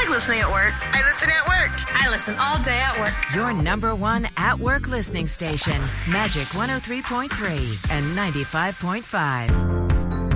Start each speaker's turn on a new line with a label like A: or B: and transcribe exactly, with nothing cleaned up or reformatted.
A: like listening at work. I listen at work.
B: I listen all day at work.
C: Your number one at-work listening station, Magic one oh three point three and ninety-five point five.